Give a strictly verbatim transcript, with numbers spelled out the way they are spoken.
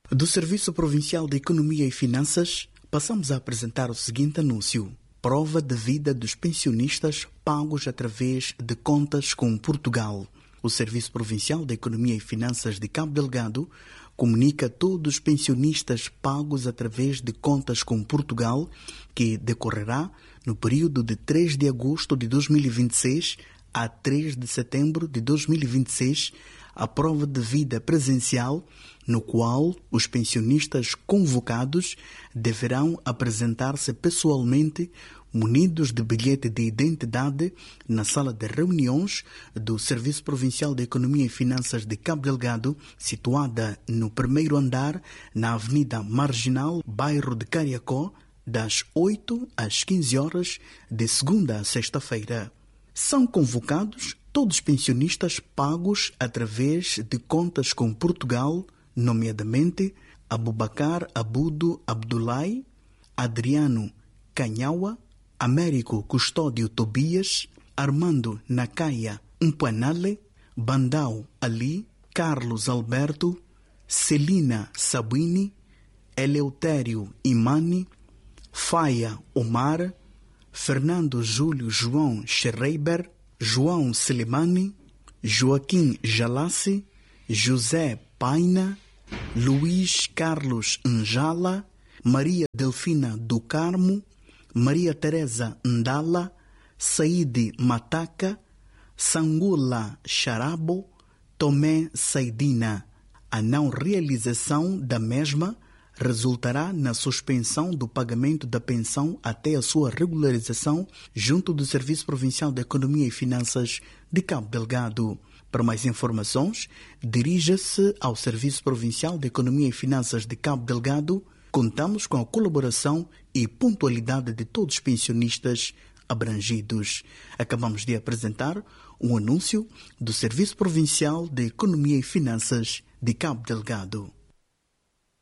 Do Serviço Provincial de Economia e Finanças, passamos a apresentar o seguinte anúncio. Prova de vida dos pensionistas pagos através de contas com Portugal. O Serviço Provincial de Economia e Finanças de Cabo Delgado comunica a todos os pensionistas pagos através de contas com Portugal que decorrerá no período de três de agosto de dois mil e vinte e seis a três de setembro de dois mil e vinte e seis a prova de vida presencial, no qual os pensionistas convocados deverão apresentar-se pessoalmente munidos de bilhete de identidade na sala de reuniões do Serviço Provincial de Economia e Finanças de Cabo Delgado, situada no primeiro andar, na Avenida Marginal, bairro de Cariacó, das oito às quinze horas, de segunda a sexta-feira. São convocados todos os pensionistas pagos através de contas com Portugal, nomeadamente Abubacar Abudo Abdulai, Adriano Canhaua, Américo Custódio Tobias, Armando Nakaya Umpanale, Bandau Ali, Carlos Alberto, Celina Sabini, Eleutério Imani, Faia Omar, Fernando Júlio João Schreiber, João Selimani, Joaquim Jalassi, José Paina, Luís Carlos Njala, Maria Delfina do Carmo, Maria Teresa Ndala, Saide Mataca, Sangula Charabo, Tomé Saidina. A não realização da mesma resultará na suspensão do pagamento da pensão até a sua regularização junto do Serviço Provincial de Economia e Finanças de Cabo Delgado. Para mais informações, dirija-se ao Serviço Provincial de Economia e Finanças de Cabo Delgado. Contamos com a colaboração e pontualidade de todos os pensionistas abrangidos. Acabamos de apresentar um anúncio do Serviço Provincial de Economia e Finanças de Cabo Delgado.